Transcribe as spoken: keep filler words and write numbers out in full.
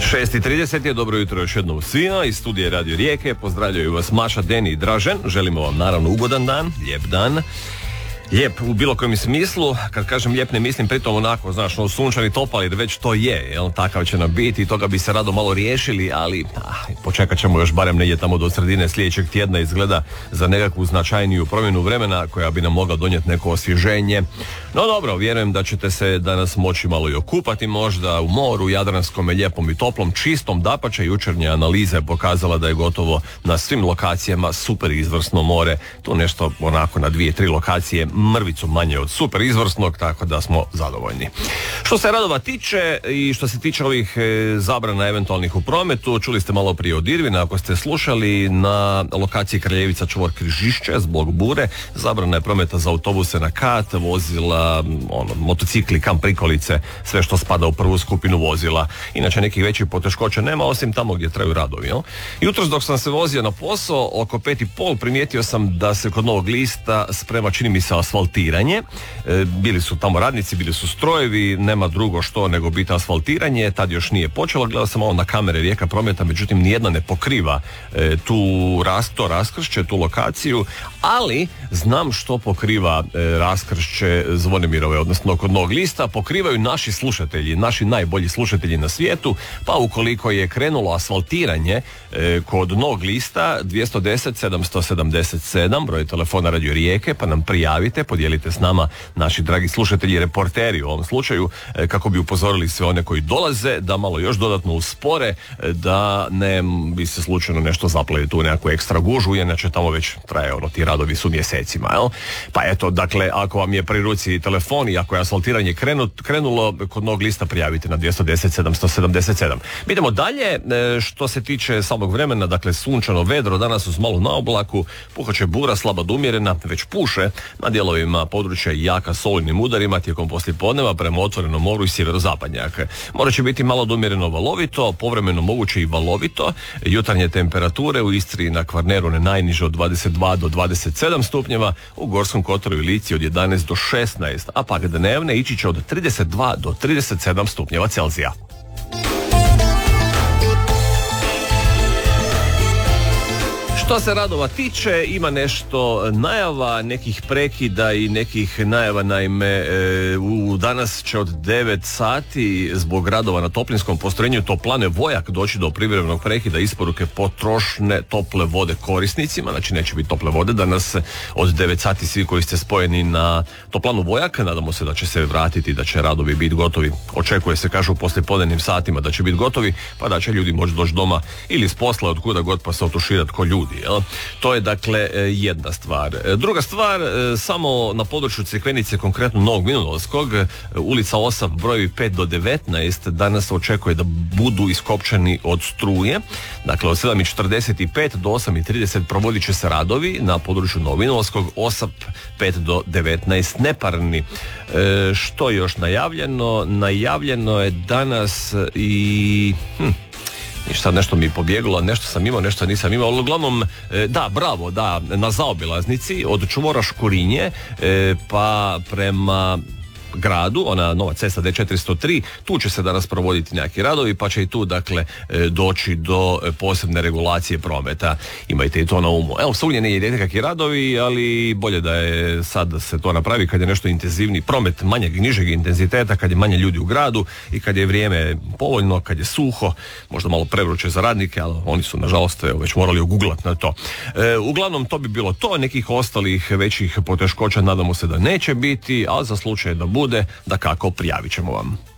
šest i trideset je, dobro jutro još jednom svima iz studije Radio Rijeke, pozdravljaju vas Maša, Deni i Dražen, želimo vam naravno ugodan dan, lijep dan. Lijep u bilo kojem smislu, kad kažem lijep ne mislim pritom onako, znaš, no sunčani topal, jer već to je, jel, takav će nam biti i toga bi se rado malo riješili, ali ah, počekat ćemo još barem negdje tamo do sredine sljedećeg tjedna, izgleda za nekakvu značajniju promjenu vremena koja bi nam mogla donijeti neko osvježenje. No dobro, vjerujem da ćete se danas moći malo i okupati možda u moru, jadranskom, lijepom i toplom, čistom, dapače. Jučernja analiza je pokazala da je gotovo na svim lokacijama super izvrsno more, tu nešto onako na dvije, tri lokacije mrvicu manje od super izvrsnog, tako da smo zadovoljni. Što se radova tiče i što se tiče ovih e, zabrana eventualnih u prometu, čuli ste malo prije od Irvina, ako ste slušali, na lokaciji Kraljevica čvor Križišće zbog bure, zabrana je prometa za autobuse na kat, vozila, ono, motocikli, kamp prikolice, sve što spada u prvu skupinu vozila. Inače nekih većih poteškoća nema, osim tamo gdje traju radovi. Jel? Jutros dok sam se vozio na posao, oko pet i pol, primijetio sam da se kod Novog Lista sprema, čini mi se, asfaltiranje. E, bili su tamo radnici, bili su strojevi, nema drugo što nego biti asfaltiranje, tad još nije počelo, gledao sam malo na kamere Rijeka prometa, međutim nijedna ne pokriva e, tu ras, to raskršće, tu lokaciju, ali znam što pokriva e, raskršće Zvonimirove, odnosno kod Novog Lista, pokrivaju naši slušatelji, naši najbolji slušatelji na svijetu, pa ukoliko je krenulo asfaltiranje e, kod Novog Lista, dvjesto deset sedamsto sedamdeset sedam, broj telefona Radio Rijeke, pa nam prijavite, podijelite s nama, naši dragi slušatelji, reporteri u ovom slučaju, kako bi upozorili sve one koji dolaze da malo još dodatno uspore, da ne bi se slučajno nešto zapali tu nekakvu ekstra gužu, inače tamo već traje ono, ti radovi su mjesecima, jel? Pa eto, dakle, ako vam je pri ruci telefon i ako je asfaltiranje krenut, krenulo kod Novog Lista, prijavite na dvjesto deset sedamsto sedamdeset sedam. Idemo dalje, što se tiče samog vremena, dakle, sunčano, vedro, danas uz malo na oblaku, puhaće bura, slaba do umjerena, već puše, na dijelovima područja jaka s olujnim udarima tijekom poslijepodneva prema otvorenom moru i sjeverozapadnjak. More će biti malo domjereno valovito, povremeno moguće i valovito. Jutarnje temperature u Istri i na Kvarneru ne najniže od dvadeset dva do dvadeset sedam stupnjeva, u Gorskom kotaru i Lici od jedanaest do šesnaest, a pak dnevne ići će od trideset dva do trideset sedam stupnjeva Celzija. Što se radova tiče, ima nešto najava, nekih prekida i nekih najava, naime, e, u danas će od devet sati zbog radova na toplinskom postrojenju Toplane Vojak doći do privremenog prekida isporuke potrošne tople vode korisnicima, znači neće biti tople vode danas od devet sati. Svi koji ste spojeni na Toplanu Vojak, nadamo se da će se vratiti, da će radovi biti gotovi. Očekuje se, kažu, u poslijepodnevnim satima da će biti gotovi, pa da će ljudi moći doći doma ili s posla, od kuda god, pa se otuširati ko ljudi. Jel? To je dakle jedna stvar. Druga stvar, samo na području Crikvenice, konkretno Novog Vinodolskog, ulica Osap, brojevi pet do devetnaest, danas se očekuje da budu iskopčani od struje. Dakle, od sedam i četrdeset pet do osam i trideset provodit će se radovi na području Novog Vinodolskog, Osap pet do devetnaest neparni. E, što je još najavljeno? Najavljeno je danas i... Hm, I sad nešto mi je pobjeglo, nešto sam imao, nešto nisam imao, ali uglavnom, da, bravo, da, na zaobilaznici od čvora Škurinje pa prema gradu, ona nova cesta D četiristo tri, tu će se danas provoditi neki radovi, pa će i tu, dakle, doći do posebne regulacije prometa. Imajte i to na umu. Evo, svugdje ne idete kakvi radovi, ali bolje da je sad se to napravi kad je nešto intenzivni promet manjeg i nižeg intenziteta, kad je manje ljudi u gradu i kad je vrijeme povoljno, kad je suho, možda malo prevruće za radnike, ali oni su, nažalost, evo, već morali oguglati na to. E, uglavnom, to bi bilo to. Nekih ostalih većih poteškoća nadamo se da neće biti, a za slučaj da bude, da kako, prijavit ćemo vam.